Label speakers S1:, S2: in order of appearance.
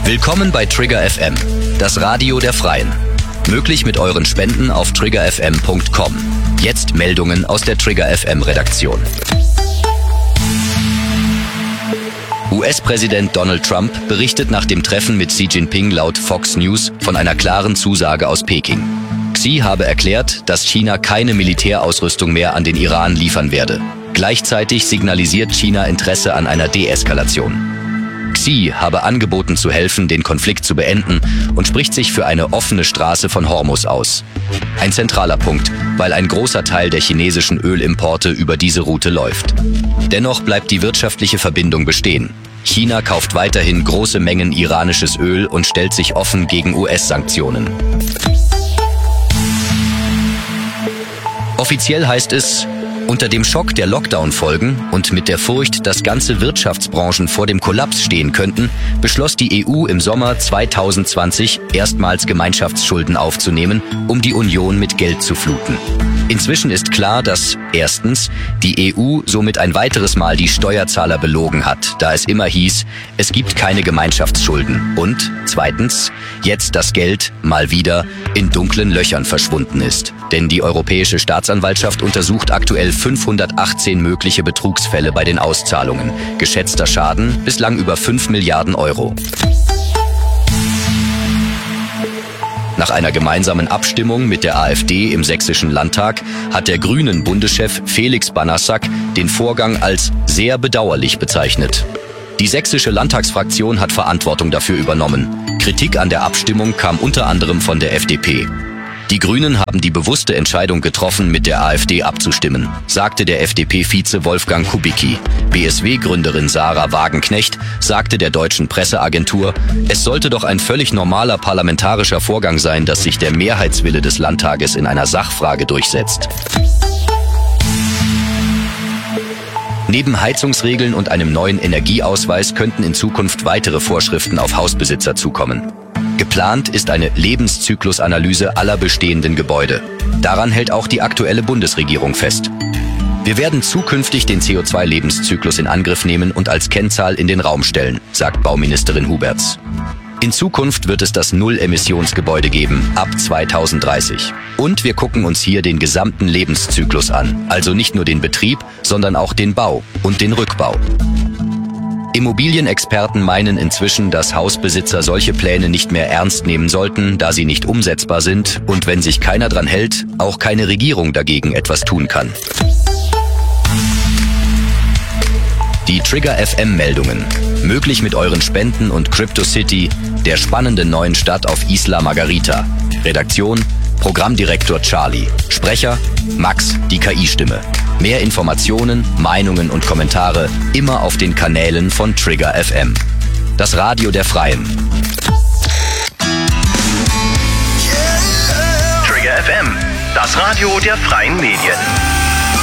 S1: Willkommen bei Trigger FM, das Radio der Freien. Möglich mit euren Spenden auf triggerfm.com. Jetzt Meldungen aus der Trigger FM Redaktion. US-Präsident Donald Trump berichtet nach dem Treffen mit Xi Jinping laut Fox News von einer klaren Zusage aus Peking. Xi habe erklärt, dass China keine Militärausrüstung mehr an den Iran liefern werde. Gleichzeitig signalisiert China Interesse an einer Deeskalation. Xi habe angeboten zu helfen, den Konflikt zu beenden und spricht sich für eine offene Straße von Hormuz aus. Ein zentraler Punkt, weil ein großer Teil der chinesischen Ölimporte über diese Route läuft. Dennoch bleibt die wirtschaftliche Verbindung bestehen. China kauft weiterhin große Mengen iranisches Öl und stellt sich offen gegen US-Sanktionen. Offiziell heißt es: Unter dem Schock der Lockdown-Folgen und mit der Furcht, dass ganze Wirtschaftsbranchen vor dem Kollaps stehen könnten, beschloss die EU im Sommer 2020 erstmals Gemeinschaftsschulden aufzunehmen, um die Union mit Geld zu fluten. Inzwischen ist klar, dass erstens die EU somit ein weiteres Mal die Steuerzahler belogen hat, da es immer hieß, es gibt keine Gemeinschaftsschulden. Und zweitens, jetzt das Geld mal wieder in dunklen Löchern verschwunden ist. Denn die Europäische Staatsanwaltschaft untersucht aktuell 518 mögliche Betrugsfälle bei den Auszahlungen. Geschätzter Schaden bislang über 5 Milliarden Euro. Nach einer gemeinsamen Abstimmung mit der AfD im Sächsischen Landtag hat der Grünen-Bundeschef Felix Banassack den Vorgang als sehr bedauerlich bezeichnet. Die sächsische Landtagsfraktion hat Verantwortung dafür übernommen. Kritik an der Abstimmung kam unter anderem von der FDP. Die Grünen haben die bewusste Entscheidung getroffen, mit der AfD abzustimmen, sagte der FDP-Vize Wolfgang Kubicki. BSW-Gründerin Sarah Wagenknecht sagte der deutschen Presseagentur, es sollte doch ein völlig normaler parlamentarischer Vorgang sein, dass sich der Mehrheitswille des Landtages in einer Sachfrage durchsetzt. Neben Heizungsregeln und einem neuen Energieausweis könnten in Zukunft weitere Vorschriften auf Hausbesitzer zukommen. Geplant ist eine Lebenszyklusanalyse aller bestehenden Gebäude. Daran hält auch die aktuelle Bundesregierung fest. Wir werden zukünftig den CO2-Lebenszyklus in Angriff nehmen und als Kennzahl in den Raum stellen, sagt Bauministerin Huberts. In Zukunft wird es das Null-Emissionsgebäude geben, ab 2030. Und wir gucken uns hier den gesamten Lebenszyklus an, also nicht nur den Betrieb, sondern auch den Bau und den Rückbau. Immobilienexperten meinen inzwischen, dass Hausbesitzer solche Pläne nicht mehr ernst nehmen sollten, da sie nicht umsetzbar sind und wenn sich keiner dran hält, auch keine Regierung dagegen etwas tun kann. Die Trigger FM Meldungen. Möglich mit euren Spenden und CryptoCity, der spannenden neuen Stadt auf Isla Margarita. Redaktion: Programmdirektor Charlie. Sprecher: Max, die KI-Stimme. Mehr Informationen, Meinungen und Kommentare immer auf den Kanälen von Trigger FM. Das Radio der Freien.
S2: Trigger FM, das Radio der freien Medien.